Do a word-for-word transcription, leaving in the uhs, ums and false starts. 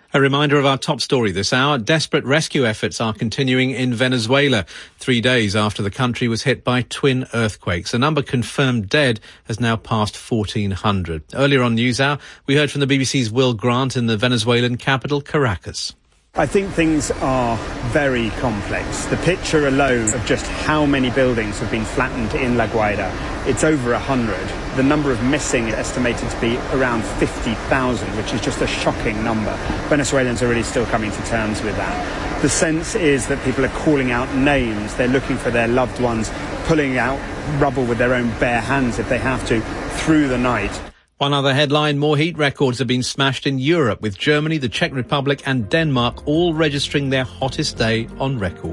A reminder of our top story this hour. Desperate rescue efforts are continuing in Venezuela, three days after the country was hit by twin earthquakes. The number confirmed dead has now passed fourteen hundred. Earlier on NewsHour, we heard from the B B C's Will Grant in the Venezuelan capital, Caracas. I think things are very complex. The picture alone of just how many buildings have been flattened in La Guaira, it's over one hundred. The number of missing is estimated to be around fifty thousand, which is just a shocking number. Venezuelans are really still coming to terms with that. The sense is that people are calling out names. They're looking for their loved ones, pulling out rubble with their own bare hands if they have to, through the night. One other headline, more heat records have been smashed in Europe, with Germany, the Czech Republic and Denmark all registering their hottest day on record.